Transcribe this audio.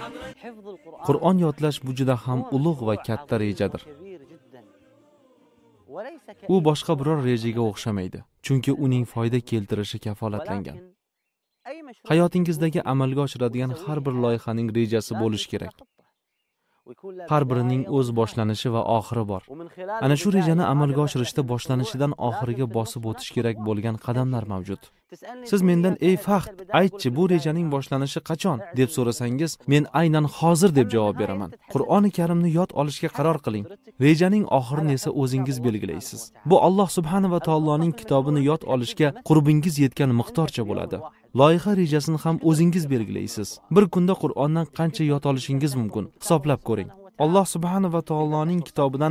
Qur'on yodlash bu juda ham ulug' va katta rejadir. U boshqa biror rejaga o'xshamaydi, chunki uning foyda keltirishi kafolatlangan. Hayotingizdagi amalga oshiradigan har bir loyihaning rejasi bo'lishi kerak. Har birining o'z boshlanishi va oxiri bor. Ana shu rejani amalga oshirishda boshlanishidan oxiriga bosib o'tish kerak bo'lgan qadamlar mavjud. Siz mendan "Ey Faxt, aytchi, bu rejaning boshlanishi qachon?" deb so'rasangiz, men aynan hozir deb javob beraman. Qur'oni Karimni yod olishga qaror qiling. Rejaning oxirini esa o'zingiz belgilaysiz. Bu Alloh subhanahu va taoloning kitobini yod olishga qurbingiz yetgan miqdorcha bo'ladi. Loyiha rejasini ham o'zingiz belgilaysiz. Bir kunda Qur'ondan qancha yod olishingiz mumkin? Hisoblab ko'ring. Alloh subhanahu va taoloning kitobidan